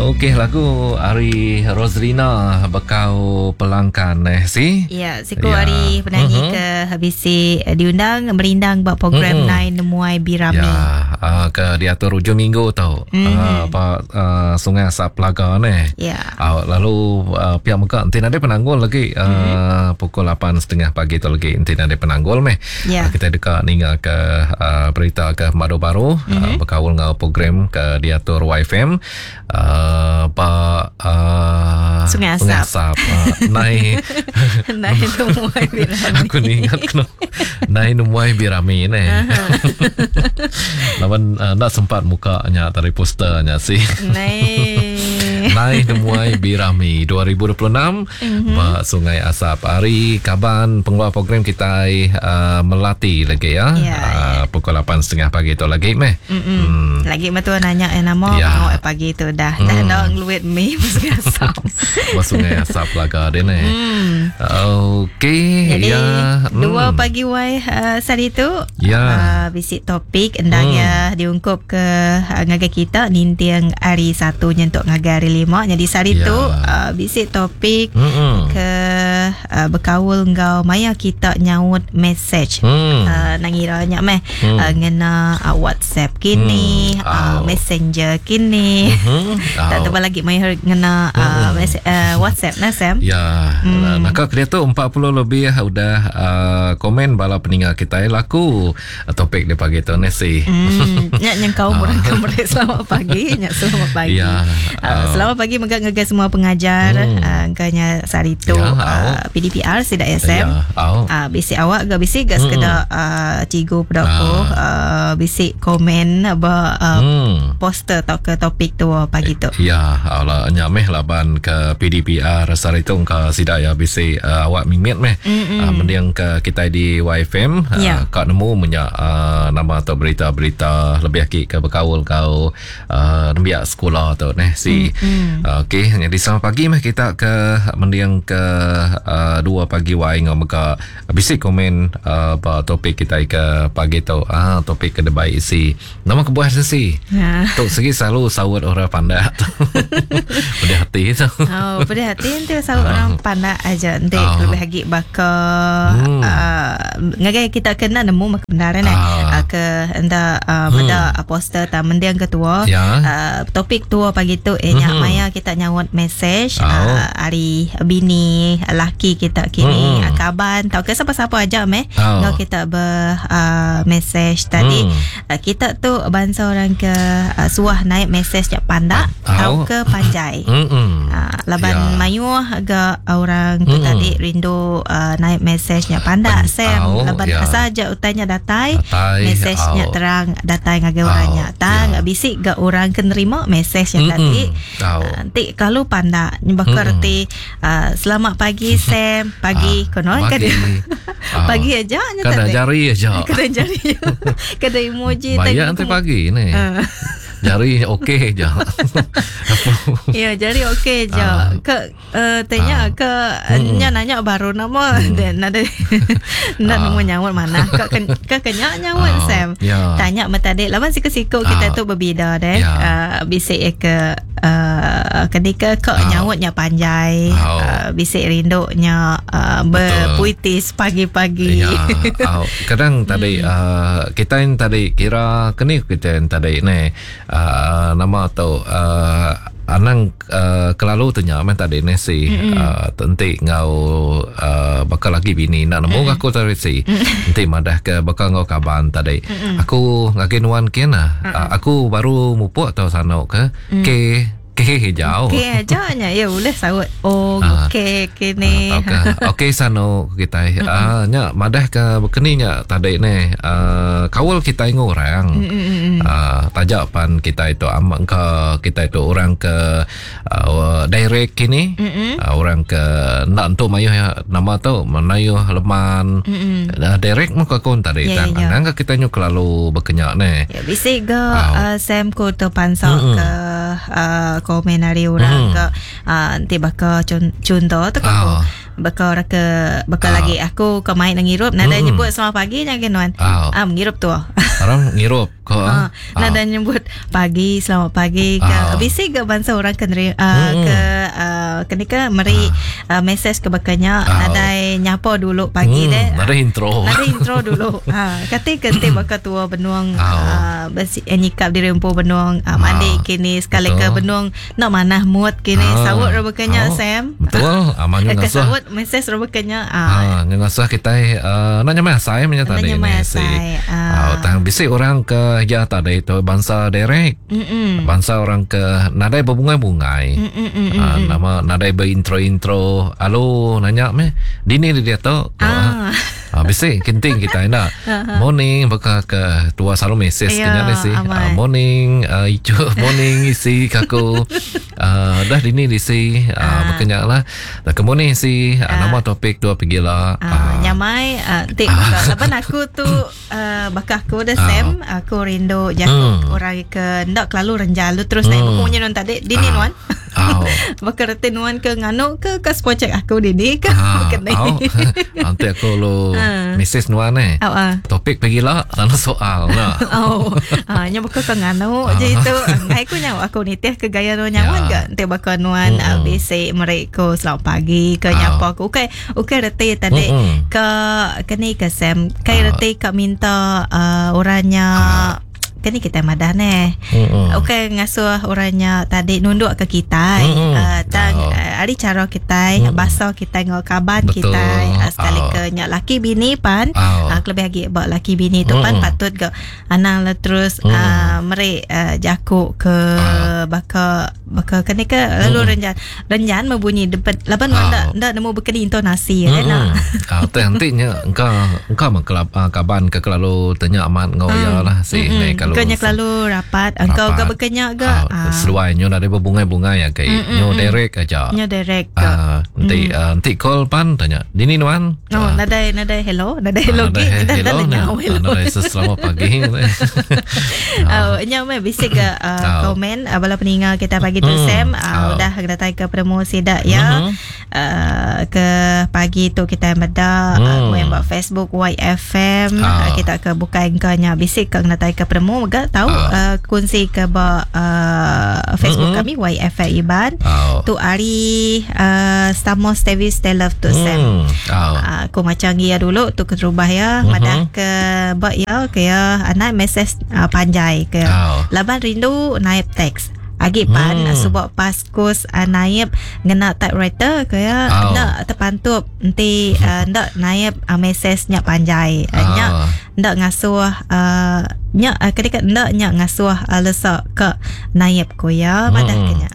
Okey, lagu Ari Roslina Bekau Pelangkan si. Ya, siku Ari penyanyi ke habisi diundang merindang buat program Nai Nemuai Birami. Ya, ke diatur hujung minggu tau. Sungai Asap Pelaga ni. Ya. Lalu pihak Mekah nanti ada penanggul lagi pukul 8.30 pagi tu lagi nanti ada penanggul meh. Ya. Kita dekat ningal ke berita ke Madu Baru berkawal dengan program ke diatur YFM Sungai Asap. Nai Nemuai Birami. Aku ni ingat kena Nai Nemuai Birami ni. Lawan nak sempat mukanya dari posternya sih. Nai Nemuai Birami 2026 Sungai Asap. Hari Kaban pengeluar program kita melatih lagi ya. Pukul 8.30 pagi tu lagi meh. Lagi betul nanya nama pagi tu dah nak ngeluit mi Sungai Asap. Sungai Asap laga dia ni. Okey. Jadi 2 pagi wai hari tu visit topik endang ya diungkup ke ngagai kita nintiang hari 1 nyentuk ngagai hari 5. Jadi hari tu visit topik ke berkawul ngau maya kita nyaut message nangiranya meh ngena WhatsApp kini Messenger kini tak tahu lagi maya ngena WhatsApp nah Sam. Ya, maka dia tu 40 lebih udah komen bala peninggal kita laku topik dia pagi tu nasi. Yang kau mereka selamat pagi, selamat pagi. Selamat pagi mereka ngagai semua pengajar angkanya sari tu PDPR sidak SM. Bisik awak ke bisik gas kena cigu pedako bisik komen poster atau ke topik tu pagi tu. Ya, Allah nyameh laban ke PDPR sari tu ke sidak ya bisik awak mimit meh. Mendiang ke kita di YFM kau nemu menyak nama atau berita-berita lebih akik ke berkawal kau nembiak sekolah tu si. Okey, jadi selamat pagi meh kita ke mendiang ke 2 pagi wai ngau meka bisik komen topik kita ke pagi tu topik ke debai si. Nama kebuah si. Tok segi selalu sawat orang pandai. Pada hati tu. Pada hati nanti sawat orang pandai aja nanti lebih lagi bakal ngagai kita kena nemu kebenaran ke anda pada poster ta mendiang ketua topik tua pagi tu maya kita nyawat message hari bini laki kita kini kaban tahu ke siapa-siapa aja ngau kita message tadi kita tu bangsa orang ke suah naik message jak pandak tahu ke panjai laban mayu agak orang tu tadi rindu naik message nya pandak Sam laban saja utanya datai message nya terang datai ngagai orangnya tang bisik ga orang kenerima message nya tadi nanti kalau pandak nyebakar ti selamat pagi Sam pagi konon kada pagi aja nya kada jari aja kada emoji bayar nanti pagi ni jari okey je. Ya, jari okey je. Ke tanya ke nanya baru nama dan ada nak nemu nyawat mana. Ke kenyak nyawat Sam. Tanya mata dek lawan siku-siku kita tu berbeza deh. Bisik ke ketika ke nyawatnya panjai. Bisik rindunya berpuitis pagi-pagi. Kadang tadi kita yang tadi kira kini kita yang tadi ni nama atau anang kelalu tanya men tadi ni si tentik ngau bakal lagi bini nak nemu aku tadi si nanti madah ke bakal ngau kaban tadi aku ngakin wan kena aku baru mupuk atau sana ke hijau aja nya ya boleh sawat kini okey sano kita nya madah ke bekeninya tadi ni kawal kita ngorang tajak pan kita itu amang ke kita itu orang ke direct kini orang ke nak untuk mayu nama tu menayu leman direct muka kon tadi tangan kita nyuk lalu bekenyak ni ya bisik ga Sam ko tu pansok ke komen hari orang ke nanti bakal contoh tu bakal lagi aku ke main ngirup nada nyebut selamat pagi nya kenuan. Ngirup tu. Orang ngirup ko. Nada nyebut pagi, selamat pagi ke bisik ke bangsa orang ke kenika meri message ke bakanya nada nyapa dulu pagi deh. Nada intro dulu. Kata bakal tua benuang nyikap diri empu benuang mandi kini sekali ke benuang nak manah mood kini sawut robakanya Sam. Betul. Amanyo ngasah. Sawut message robakanya. Ngasah kita nak nyamai saya menyata ni. Tang bisik orang ke ya tadi itu bangsa derek. Bangsa orang ke nadai berbungai-bungai. Nama nadai berintro. Halo nanya dini dia tu. Bisik kenting kita nak morning bakal ke tua selalu message kena si morning ijo morning isi kaku dah dini disi makanya lah ke morning si nama topik tu pergi lah nyamai tik lepas aku tu bakal aku dah Sam aku rindu jago orang ke ndak kelalu renjalu terus naik punya non tadi dini nuan bakal reti nuan ke ngano ke spojek aku dini ke nanti aku lo Mrs. Nuan topik pergi lah sana soal lah nya bakal ke ngano je itu ngai aku nyawa aku nitih ke gaya no nyaman ke nanti bakal nuan basic mereka selamat pagi ke nyapa aku okay reti tadi ke ni ke Sam kai reti ke minta orangnya kini kita madah okay ngasuh orangnya tadi nunduk ke kita tang ari cara kita bahasa kita ngau kaban kita sekali ke nyak laki bini pan lebih lagi buat laki bini tu pan patut ke anang lah terus meri jakuk ke bakal kini ke lalu renjan membunyi depan laban ndak nemu berkeni intonasi nak nantinya engkau mengkelap kaban ke kalau tanya amat ngau ya lah si kalau kenya selalu rapat engkau ke berkenyak ke seluai nyo ada berbunga-bunga ya kayak nyo direct aja nanti call pan tanya dini nuan nadai hello selamat pagi nyo bisik ke komen bala peninggal kita pagi tu Sam udah datang ke promosi dak ya ke pagi tu kita meda main buat Facebook YFM kita ke buka engkaunya bisik ke datang ke promo gak tahu kunci ke Facebook kami YFM Iban tu hari stamos Tevis Love to Sam aku macam dia dulu tu kerubah ya madah ke bak ya ke anak message panjai ke laban rindu naik teks agi pan sebab paskus naib ngena typewriter ke ya ndak terpantup nanti ndak naib message nya panjai ndak ngasuh nya ketika ndak nya ngasuh lesak ke naib ko ya madah kenya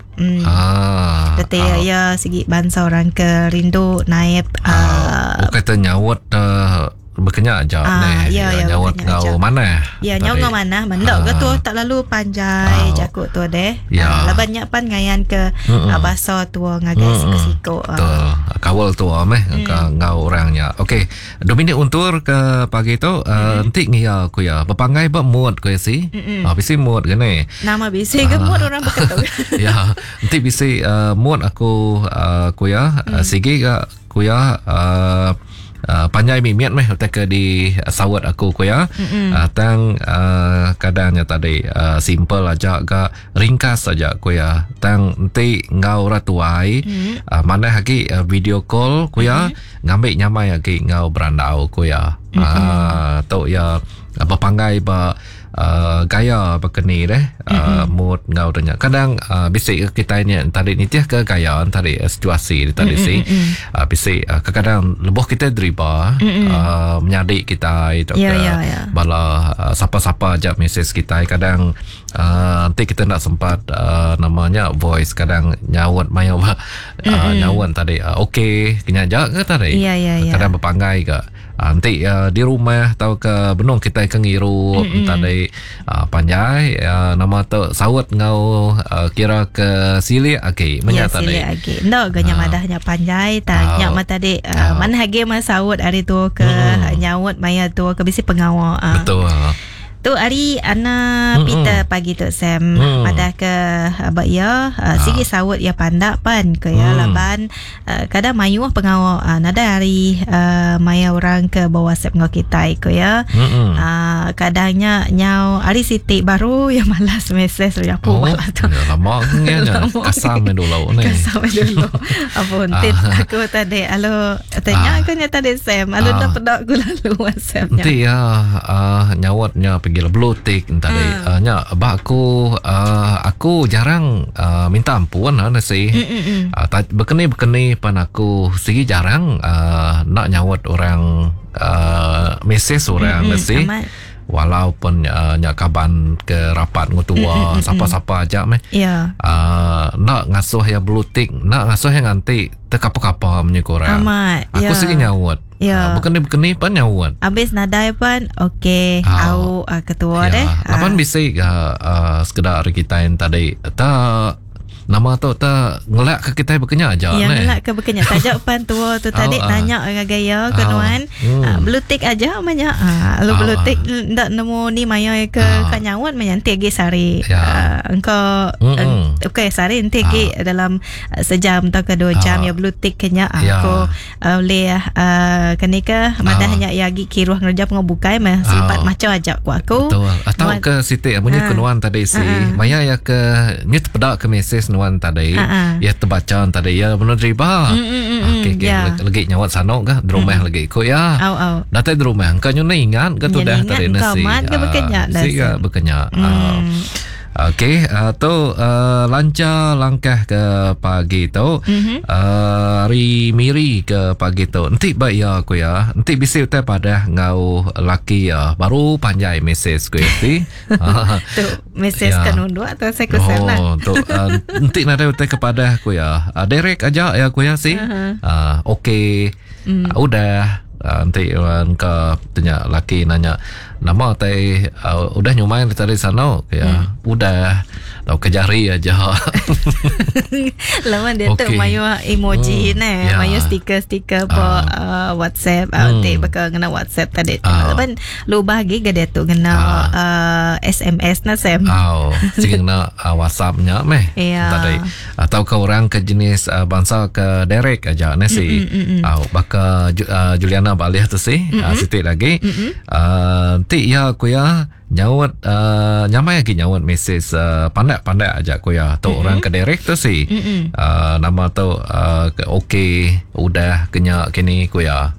Ketika ya segi bangsa orang ke rindu naib kata nyawat berkenyak aja nyawat ngau mana nyawat ngau mana mendak ke tu tak lalu panjai jakut tu deh banyak pan ngayan ke bahasa tu ngagai siko kawal tu ngau orangnya okey 2 minit untur ke pagi tu nanti ngia aku ya berpangai bermut ku si bisi mut gini nama bisi ke mut orang berkata ya nanti bisi mut aku ya sigi ke ku ya panjai mimiat ke di sawat aku ku ya tang kadangnya tadi simple aja ke ringkas saja ku ya tang nanti ngau ratuai mana lagi video call ku ya ngambil nyamai lagi ngau berandau ku ya tu ya berpangai gaya berkeni mood ngau tanya kadang bisik kita ni tadi ni tiah ke gaya tadi situasi tadi si bisik kadang lebih kita dribble menyadik kita itu bala siapa-siapa aja message kita kadang nanti kita nak sempat namanya voice kadang nyawat maya nyawat tadi okey kena aja ke tadi kadang berpangai ke nanti di rumah tahu ke benung kita ke ngiru tadi panjai nama tu sawat ngau kira ke sili okey menyata tadi ndak ganya madahnya panjai tanya mata tadi mana hage mas sawat hari tu ke nyawat maya tu ke bisi pengawa betul Tu hari ana Peter pagi tu Sam pada ke abak ya sigi sawut ya pandak pan ke ya laban kadang mayu pengawal nada hari maya orang ke bawah WhatsApp ngau kita ke ya kadangnya nyau hari Siti baru ya malas mesej ya pu tu lama kasam dulu ni apa untit aku tadi alo tanya aku nya tadi Sam alo dah pedak aku lalu WhatsApp-nya nanti ya nyawatnya pergi blue tick tadi nya aku jarang minta ampun sih berkeni pan aku segi jarang nak nyawat orang mesej orang sih walaupun kaban ke rapat ngutua siapa-siapa aja nak ngasuh ya blue tick nak ngasuh yang nanti tekapa-kapa punya korang aku segi nyawat berkeni pan nyawat habis nadai pan okey au ketua deh lapan bisa sekedar kita yang tadi nama tu tak ngelak ke kita berkenyak aja ngelak ke berkenyak tajak pan tua tu tadi tanya gaya kenuan blue tick aja banyak lu blue tick ndak nemu ni maya ke kanyawat menyanti gi sari engkau okey sari nanti gi dalam sejam atau ke 2 jam ya blue tick kenya aku boleh kenika madahnya ya gi kiruh ngerjap ngobukai mah sifat macam aja aku betul atau ke Siti punya kenuan tadi si maya ya ke nyut pedak ke mesej tadi ya terbaca tadi ya benar riba lagi nyawat sanok ke di rumah lagi ikut ya datang di rumah kan nyuna ingat ke tu dah tadi nasi sih berkenyak okey tu lancar langkah ke pagi tu hari miri ke pagi tu nanti baik ya aku ya nanti bisa utai pada ngau laki ya baru panjai mesej ku tu mesej kan undu atau saya kusana tu nanti nada utai kepada aku ya direct aja ya aku ya sih okey udah nanti ke tanya laki nanya nama teh udah nyumain dari sana ya udah tau kejari aja lama dia tu mayu emoji mayu stiker WhatsApp nanti bakal kena WhatsApp tadi kan lu bagi ke dia tu kena SMS na Sam sing kena WhatsApp-nya tadi atau ke orang ke jenis bangsa ke direct aja nasi bakal Juliana balik tu sih Siti lagi nanti ya aku ya nyawat nyamai lagi nyawat mesej pandai aja aku ya tu orang ke direct tu sih nama tu okey udah kenyak kini aku ya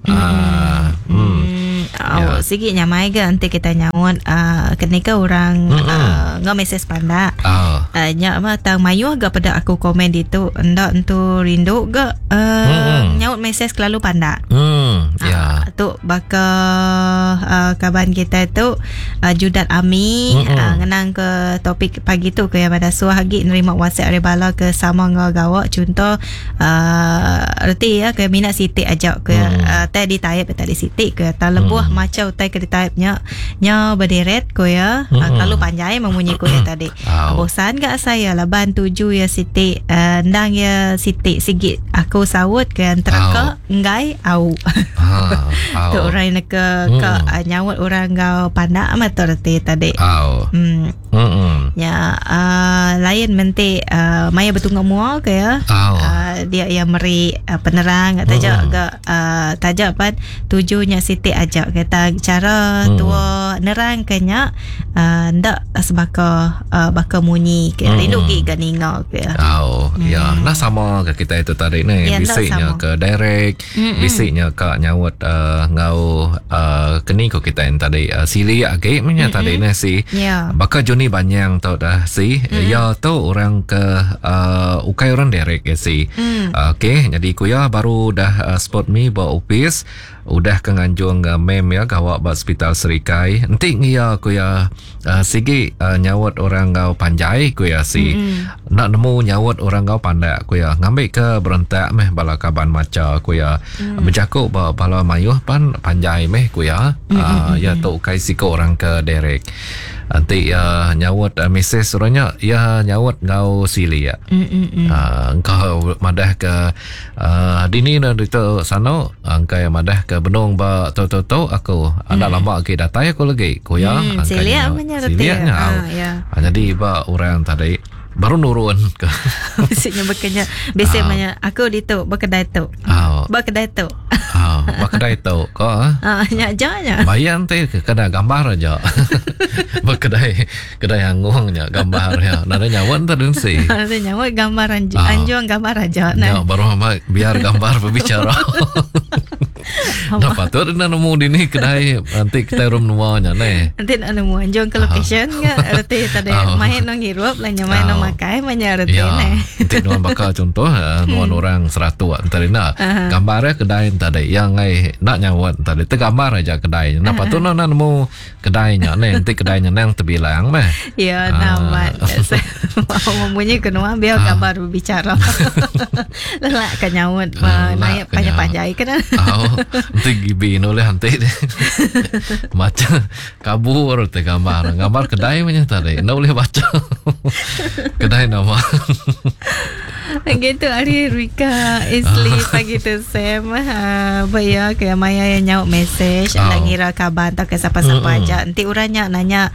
sikit nyamai ke nanti kita nyawat ketika orang ngau mesej panda nyak mah tang mayu agak pada aku komen itu ndak untuk rindu ke nyawat mesej selalu panda tu bakal kaban kita tu Judat Ami ngenang ke topik pagi tu ke yang pada suah lagi nerima WhatsApp rebala ke sama ngawak contoh erti ya ke minat Siti ajak ke tadi type tadi Siti ke tak lebuh macam tai ke type-nya berderet ko ya kalau panjai memunyi ko ya tadi bosan gak saya laban 7 ya Siti ndang ya Siti sigit aku sawut ke antara ke ngai au tu orang nak ke nyawat orang kau pandak amat terti tadi ya lain menti maya betul ngomong ke ya dia yang meri penerang tajak pan tujuhnya Siti ajak kata cara tua nerang kenya ndak sebaka baka munyi ke rindu ki ganinga ke ya nah sama ke kita itu tadi ni bisiknya ke direct bisiknya ke nyawat ngau keni ko kita yang tadi sili age punya tadi ni si baka Joni banyak tau dah si ya tau orang ke ukai orang direct ya si okey jadi ku ya baru dah spot me bawa office udah kenganjung mem ya gawak ba hospital Serikai nanti ngia ku ya sigi nyawat orang kau panjai ku ya si nak nemu nyawat orang kau pandak ku ya ngambil ke berontak meh bala kaban maca ku ya berjakuk bala mayuh pan panjai meh ku ya ya tu kai siko orang ke direct nanti nyawat mesej suranya ya nyawat ngau sili ya. Engkau madah ke dini na dito sano angkai madah ke benong ba to aku ada lama ke datai aku lagi koya silia silianya. Jadi ba orang tadi baru nurun ke biasanya bekerja biasanya aku dito berkedai tu berkedai tu kau nyak janya bayan teh kena gambar aja berkedai angungnya gambar ya nada nyawan tadi sih nada nyawan gambar anjuang gambar aja nah baru biar gambar berbicara. Nah patut na nemu dini kedai nanti kita room nuanya nih. Nanti na nemu anjong ke location nga arti tadi main nang hirup lah main nang makai manya arti nih. Nanti nuan bakal contoh nuan orang seratu antara na gambarnya kedai tadi yang nak nyawat tadi tu gambar aja kedai. Nah patut na nemu kedainya nih nanti kedainya yang terbilang meh. Ya nama mau membunyi kenua biar gambar berbicara. Lelak kenyawat naik panjang-panjang kan. Nanti gibin oleh hanti deh macam kabur teh gambar kedai punya tadi nak boleh baca kedai nama gitu hari Rika Isli pagi tu Sam bayar ke Maya yang nyaut message nak ngira kabar atau ke siapa-siapa aja nanti uranya nanya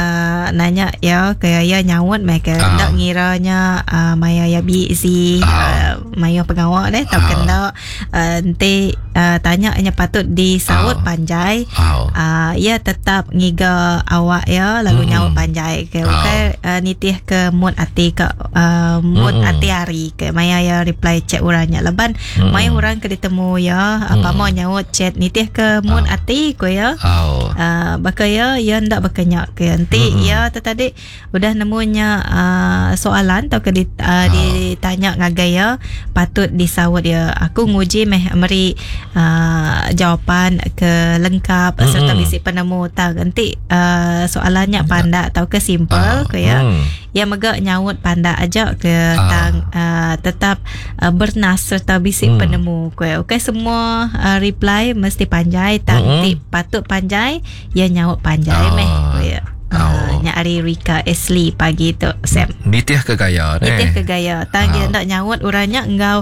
ya kayak ya nyaut mereka nak ngiranya Maya ya busy Maya pengawal deh tak kena nanti tanya hanya patut disaut panjai ya tetap ngiga awak ya lalu nyaut panjai ke nitih ke mood hati ke mood hati hari ke Maya ya reply chat orangnya leban Maya orang ke ditemu ya apa mau nyaut chat nitih ke mood hati ko ya baka ya ndak berkenyak ke nanti ya tadi udah nemunya soalan atau ke ditanya ngagai ya patut disaut ya aku nguji meri jawapan ke lengkap serta bisi penemu tak nanti soalannya panda atau ke simple ke ya ya megak nyaut panda aja ke tang tetap bernas serta bisi penemu ke okey semua reply mesti panjai tak nanti patut panjai ya nyaut panjai meh ya nyari Rika Esli pagi tu Sam nitih ke gaya tanggi nak nyawat orangnya engkau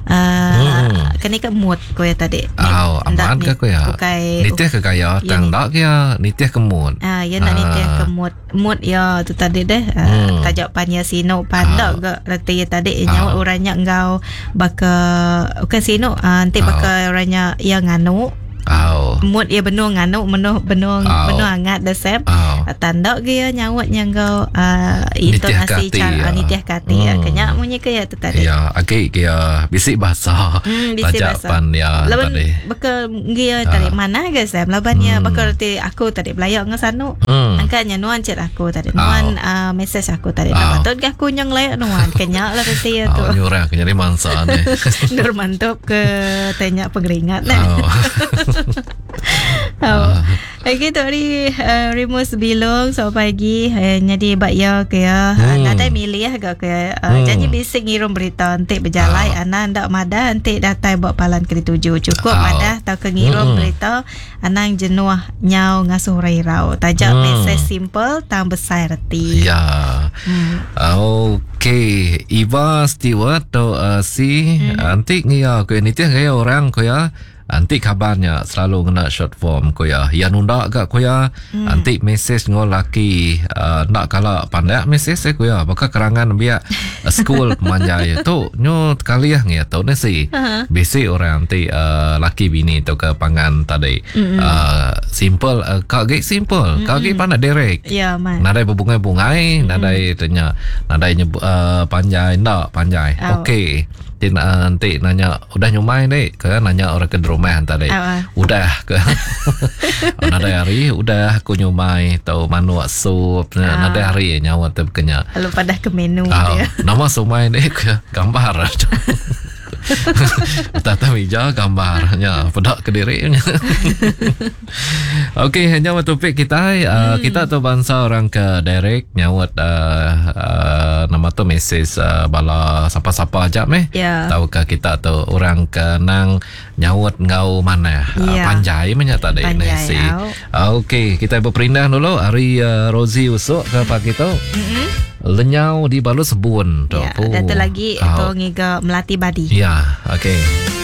kena ke mood ko ya tadi aman ke ko ya nitih ke gaya tang dak ya nitih ke mood ya nak nitih ke mood ya tu tadi deh tajapannya sino pandak ke reti tadi nyawat orangnya engkau baka ke sino nanti baka orangnya yang nganu mood ya benuh nganu benuh hangat desep tanda dia nyawat yang kau intonasi cara nitiah kati ya kenyak munyi ke ya tu tadi ya agak dia bisik bahasa tajapan ya tadi bakal dia tadi mana ke Sam labannya bakal reti aku tadi belayak ngesanu angkatnya nuan chat aku tadi nuan message aku tadi patut ke aku nyang layak nuan kenyak lah reti ya tu nyurah kenyari mangsa ni nur mantap ke tanya pengeringat gitu hari Remus bilong so pagi jadi bakya ke nadai milih agak ke janji bising ngirum berita nanti berjalai anak ndak madah nanti datai buat palan ke tuju cukup madah tau ke ngirum berita anang jenuh nyau ngasuh rairau tajak mesej simple tang besar reti ya okay Iva Stewart to si nanti ngia ke nitih gaya orang ko ya nanti kabarnya selalu kena short form ko ya yang nunda agak ko ya nanti message ngol laki nak kala pandai message ko ya baka kerangan biar school manjai tu nyo kali ya ngia tu nasi bisi orang nanti laki bini tu ke pangan tadi simple kage simple kage pandai direct ya man nadai berbungai-bungai nadai tanya nadai panjai ndak panjai okey nanti nanya udah nyumai deh ke nanya orang ke rumah tadi udah ke nada hari udah aku nyumai tahu manu sup nada hari nyawa tu kenya lalu pada ke menu dia nama sumai deh ke gambar Tata meja gambarnya pedak Kediri. Okey, hanya topik kita kita tu bangsa orang ke direct nyawat nama tu mesej bala siapa-siapa aja tahukah kita tu orang kenang nyawat ngau mana panjai menyata dah nasi. Okey, kita berperindah dulu hari Rozi usuk ke pagi tu. Lenyau di Balu Sebun tu. Data lagi tu ngiga Melati Badi. Ya, okey.